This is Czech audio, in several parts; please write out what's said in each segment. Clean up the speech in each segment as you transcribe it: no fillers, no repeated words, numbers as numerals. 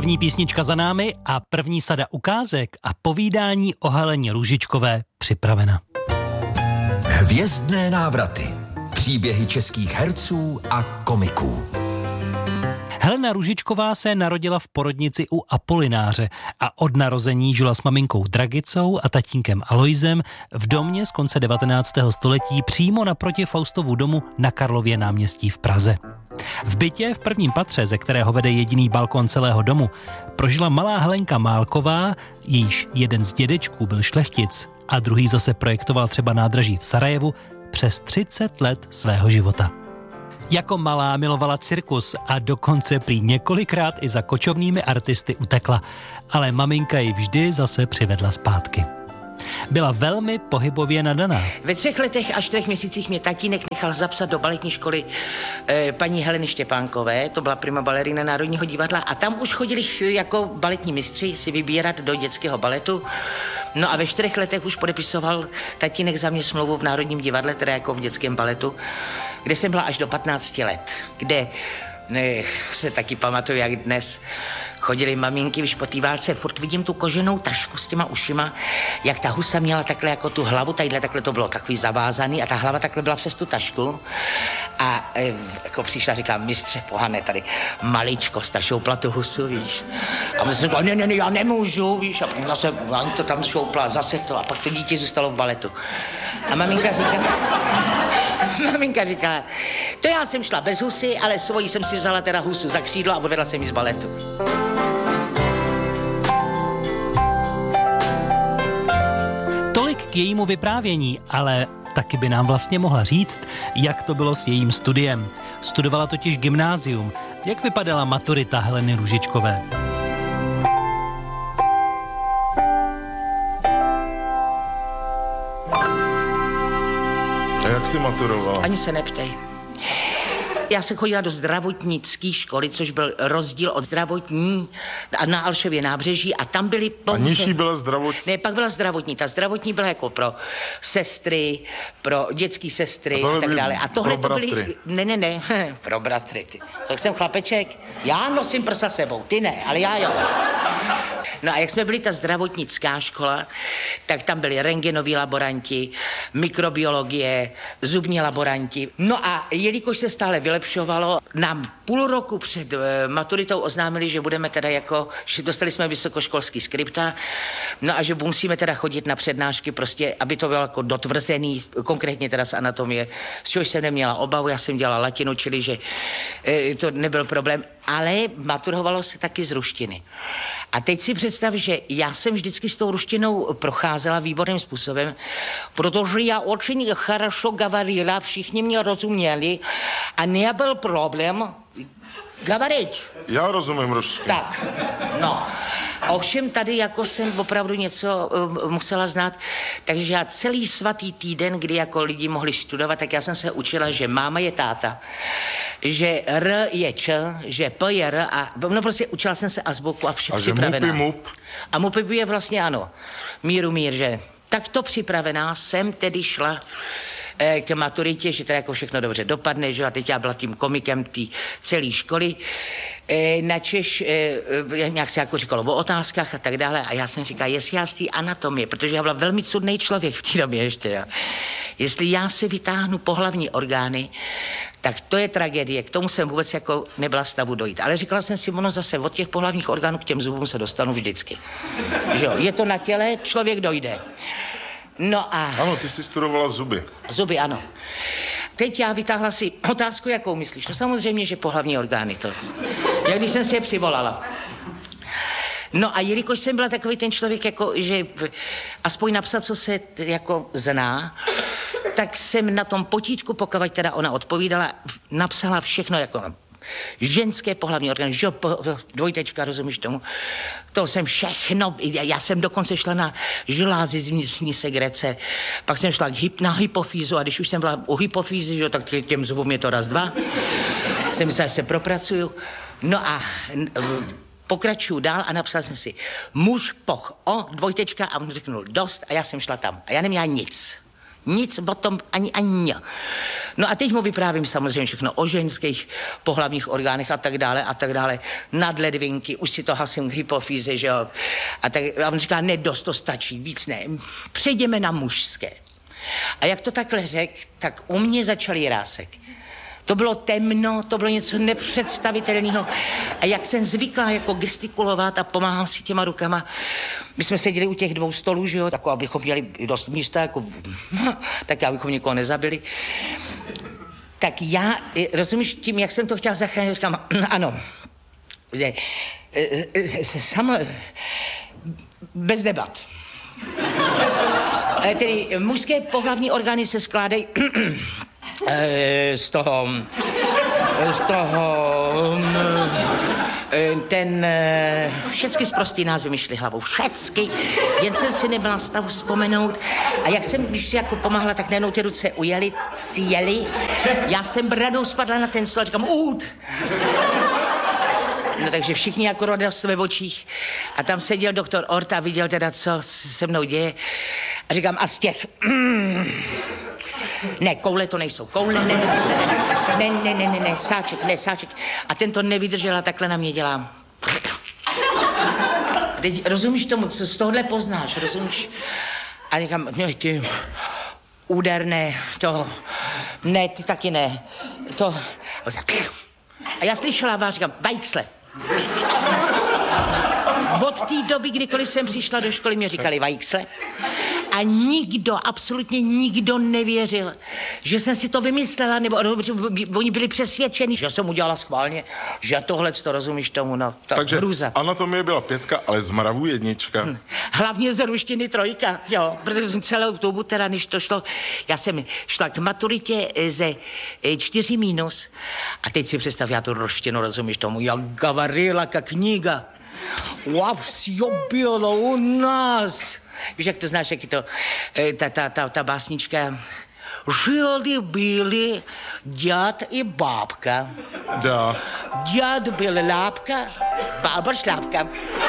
První písnička za námi a první sada ukázek a povídání o Heleně Růžičkové připravena. Hvězdné návraty. Příběhy českých herců a komiků. Helena Růžičková se narodila v porodnici u Apolináře a od narození žila s maminkou Dragicou a tatínkem Alojzem v domě z konce 19. století přímo naproti Faustovu domu na Karlově náměstí v Praze. V bytě v prvním patře, ze kterého vede jediný balkon celého domu, prožila malá Helenka Málková, jejíž jeden z dědečků byl šlechtic a druhý zase projektoval třeba nádraží v Sarajevu, přes 30 let svého života. Jako malá milovala cirkus a dokonce prý několikrát i za kočovnými artisty utekla, ale maminka ji vždy zase přivedla zpátky. Byla velmi pohybově nadaná. Ve 3 letech a 4 měsících mě tatínek nechal zapsat do baletní školy paní Heleny Štěpánkové, to byla prima balerina Národního divadla a tam už chodili jako baletní mistři si vybírat do dětského baletu. No a ve 4 letech už podepisoval tatínek za mě smlouvu v Národním divadle, teda jako v dětském baletu, kde jsem byla až do 15 let, kde se taky pamatuju, jak dnes chodili maminky, víš, po té válce, furt vidím tu koženou tašku s těma ušima, jak ta husa měla takhle jako tu hlavu, tadyhle takhle to bylo takový zavázaný a ta hlava takhle byla přes tu tašku a jako přišla, říká, mistře Pohane, tady maličkost a šoupla tu husu, víš. A my jsem říkal, ne, já nemůžu, víš, a zase on to tam šoupla, zase to a pak to dítě zůstalo v baletu. A maminka říká, to já jsem šla bez husy, ale svoji jsem si vzala teda husu za křídlo a odvedla jsem ji z baletu. Tolik k jejímu vyprávění, ale taky by nám vlastně mohla říct, jak to bylo s jejím studiem. Studovala totiž gymnázium. Jak vypadala maturita Heleny Růžičkové? A jak jsi maturovala? Ani se neptej. Já jsem chodila do zdravotnické školy, což byl rozdíl od zdravotní na Alšově nábřeží a tam byly pouze... A nižší byla zdravotní? Ne, pak byla zdravotní. Ta zdravotní byla jako pro sestry, pro dětský sestry a tak dále. A tohle to byly... Ne, pro bratry. Ty. Tak jsem chlapeček. Já nosím prsa sebou, ty ne, ale já jo. No a jak jsme byli ta zdravotnická škola, tak tam byli rentgenoví laboranti, mikrobiologie, zubní laboranti. No a jelikož se stále vylepšovalo, nám půl roku před maturitou oznámili, že budeme teda jako, dostali jsme vysokoškolský skripta, no a že musíme teda chodit na přednášky prostě, aby to bylo jako dotvrzený, konkrétně teda z anatomie, z čehož jsem neměla obavu, já jsem dělala latinu, čili že to nebyl problém, ale maturovalo se taky z ruštiny. A teď si představ, že já jsem vždycky s tou ruštinou procházela výborným způsobem, protože já очень хорошо говорила, všichni mě rozuměli a nebyl problém говорить. Já rozumím rusky. Tak, no. Ovšem tady jako jsem opravdu něco musela znát, takže já celý svatý týden, kdy jako lidi mohli studovat, tak já jsem se učila, že máma je táta, že R je Č, že P je R a no prostě učila jsem se azbuku a vše připravená. A že mup? A mup je vlastně ano, mír, že takto připravená jsem tedy šla k maturitě, že teda jako všechno dobře dopadne, že a teď já byla tím komikem té celé školy, načež nějak se jako říkalo o otázkách a tak dále a já jsem říkala, jestli já z té anatomie, protože já byla velmi cudnej člověk v té době ještě, ja. Jestli já si vytáhnu pohlavní orgány, tak to je tragédie, k tomu jsem vůbec jako nebyla stavu dojít. Ale říkala jsem si, ono zase od těch pohlavních orgánů k těm zubům se dostanu vždycky. Že jo, je to na těle, člověk dojde. No a... Ano, ty jsi studovala zuby. Zuby, ano. Teď já vytáhla si otázku, jakou myslíš. No samozřejmě, že pohlavní orgány to. Jak když jsem si je přivolala. No a jelikož jsem byla takový ten člověk, jako, že aspoň napsat, co se jako zná, tak jsem na tom potítku, pokud teda ona odpovídala, napsala všechno jako ženské pohlavní orgány, že dvojtečka, rozumíš tomu? To jsem všechno, já jsem dokonce šla na žlázy z vnitřní segrece, pak jsem šla na hypofýzu a když už jsem byla u hypofýzy, že, tak těm zubům je to raz, dva, jsem myslela, že se propracuju. No a pokračuju dál a napsal jsem si muž, poch, dvojtečka a on řeknul dost a já jsem šla tam a já neměla nic. Nic o tom ani. No a teď mu vyprávím samozřejmě všechno o ženských pohlavních orgánech a tak dále. Nadledvinky, už si to hasím hypofýze, že jo. A on říká, ne, dost, to stačí, víc ne. Přejdeme na mužské. A jak to takhle řekl, tak u mě začal jirásek. To bylo temno, to bylo něco nepředstavitelného. A jak jsem zvykla jako gestikulovat a pomáhám si těma rukama, my jsme seděli u těch 2 stolů, že jo, tak abychom měli dost místa, jako, tak abychom nikoho nezabili. Tak já, rozumíš, tím, jak jsem to chtěla zachránit, říkám, ano, bez debat. Tedy mužské pohlavní orgány se skládají z toho, všecky sprostý názvy mi šly hlavou, všecky, jen jsem si nebyla stavu vzpomenout a jak jsem, když si jako pomáhala, tak najednou ty ruce cijeli, já jsem bradou spadla na ten stůl a říkám, No takže všichni jako radost ve očích a tam seděl doktor Orta a viděl teda, co se mnou děje a říkám, a z těch... Ne, koule to nejsou, koule, ne, sáček. A ten to nevydržel a takhle na mě dělá. Teď rozumíš tomu, co z tohohle poznáš, rozumíš? A říkám, no ty, úderné, to, ne, ty taky ne, to, a já slyšela vás, říkám, Vajksle. Od té doby, kdykoliv jsem přišla do školy, mě říkali Vajksle. A absolutně nikdo nevěřil, že jsem si to vymyslela, nebo oni byli přesvědčeni, že jsem udělala schválně, že tohle to rozumíš tomu, no, to takže hrůza. Z anatomie byla 5, ale z mravu 1. Hlavně z ruštiny 3, jo, protože jsem celou dobu teda, než to šlo, já jsem šla k maturitě ze 4 minus a teď si představ, já tu ruštinu rozumíš tomu, jak gavarila ka kniga. Wow, всё bylo u nás. Víš, jak to znáš, jak je to, ta básnička. Žili-byli děd i bábka. Da. Děd byl lápka, bába šlápka.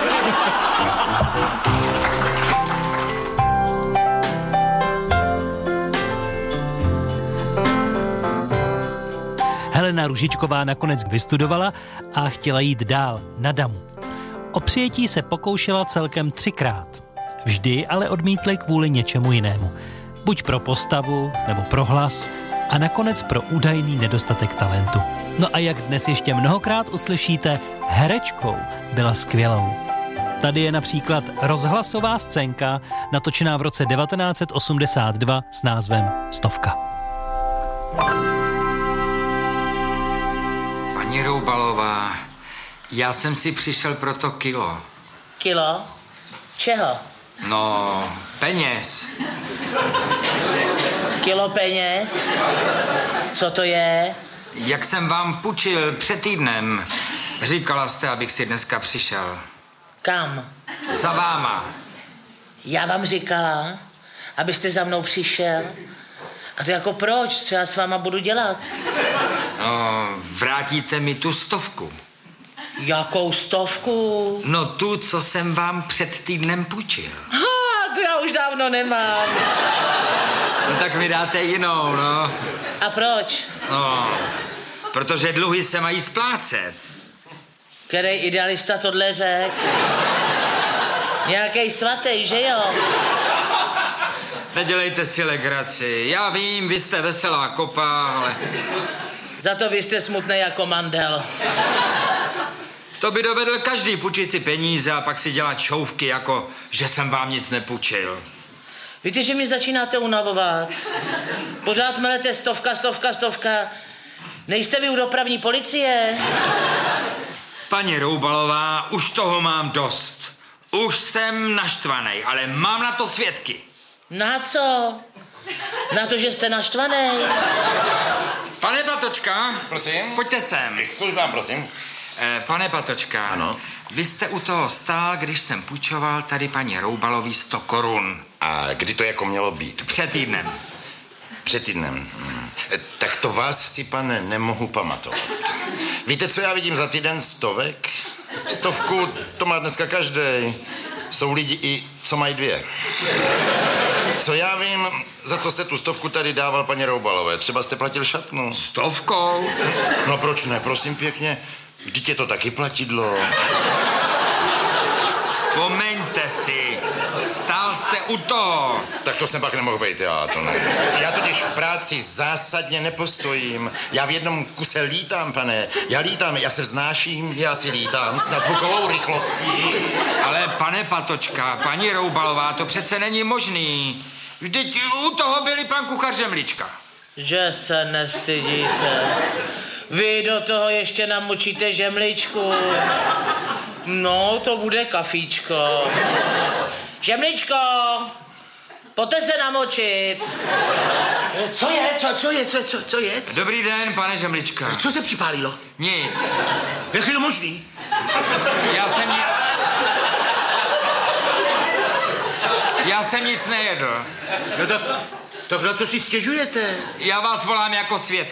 Helena Růžičková nakonec vystudovala a chtěla jít dál, na Damu. O přijetí se pokoušela celkem 3krát. Vždy ale odmítli kvůli něčemu jinému. Buď pro postavu, nebo pro hlas a nakonec pro údajný nedostatek talentu. No a jak dnes ještě mnohokrát uslyšíte, herečkou byla skvělou. Tady je například rozhlasová scénka, natočená v roce 1982 s názvem Stovka. Paní Roubalová, já jsem si přišel pro to kilo. Kilo? Čeho? No, peněz. Kilo peněz? Co to je? Jak jsem vám půjčil před týdnem, říkala jste, abych si dneska přišel. Kam? Za váma. Já vám říkala, abyste za mnou přišel. A to jako proč? Co já s váma budu dělat? No, vrátíte mi tu 100. Jakou 100? No tu, co jsem vám před týdnem půjčil. To já už dávno nemám. No tak mi dáte jinou, no. A proč? No, protože dluhy se mají splácet. Který idealista tohle řek? Nějakej svatý, že jo? Nedělejte si legraci. Já vím, vy jste veselá kopa, ale... Za to vy jste smutný jako mandel. To by dovedl každý půjčit si peníze a pak si dělat šouvky, jako že jsem vám nic nepůjčil. Víte, že mi začínáte unavovat. Pořád melete 100. Nejste vy u dopravní policie? Paní Roubalová, už toho mám dost. Už jsem naštvanej, ale mám na to svědky. Na co? Na to, že jste naštvanej? Pane Patočka. Prosím? Pojďte sem. K službám, prosím. Pane Patočka. Ano. Vy jste u toho stál, když jsem půjčoval tady paní Roubalový 100 korun. A kdy to jako mělo být? Před týdnem. Před týdnem. Tak to vás si, pane, nemohu pamatovat. Víte, co já vidím za týden? 100? 100 to má dneska každej. Jsou lidi i, co mají 2. Co Co já vím, za co jste tu 100 tady dával paní Roubalové? Třeba jste platil šatnu? 100? No proč ne, prosím pěkně. Vždyť je to taky platidlo. Vzpomeňte si, stál jste u toho. Tak to jsem pak nemohl být já, to ne. Já totiž v práci zásadně nepostojím. Já v jednom kuse lítám, pane. Já se vznáším, já si lítám s nadvukovou rychlostí. Ale pane Patočka, paní Roubalová, to přece není možný. Vždyť u toho byl i pan kuchař Žemlička. Že se nestydíte. Vy do toho ještě namočíte žemličku. No, to bude kafíčko. Žemličko, pojďte se namočit. Co je? Dobrý den, pane Žemlička. Co se připálilo? Nic. Jak je to možný? Já jsem nic nejedl. No tak na co si stěžujete? Já vás volám jako svědka.